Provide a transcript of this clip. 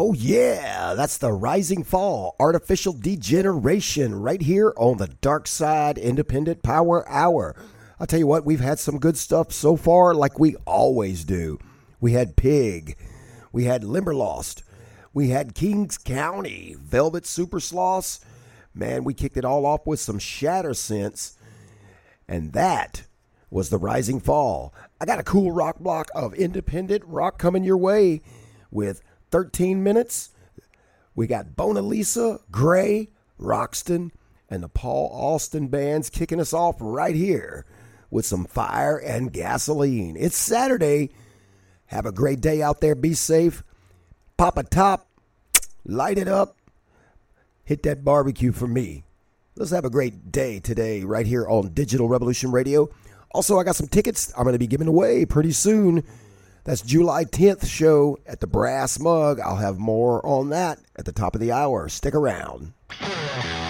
Oh yeah, that's the Rising Fall, Artificial Degeneration, right here on the Dark Side Independent Power Hour. I'll tell you what, we've had some good stuff so far, like we always do. We had Pig, we had Limberlost, we had Kings County, Velvet Super Sloss. Man, we kicked it all off with some Shatter Sense, and that was the Rising Fall. I got a cool rock block of independent rock coming your way with 13 minutes. We got Bona Lisa, Gray, Roxton, and the Paul Austin bands kicking us off right here with some Fire and Gasoline. It's Saturday. Have a great day out there. Be safe. Pop a top. Light it up. Hit that barbecue for me. Let's have a great day today right here on Digital Revolution Radio. Also, I got some tickets I'm going to be giving away pretty soon. That's July 10th show at the Brass Mug. I'll have more on that at the top of the hour. Stick around.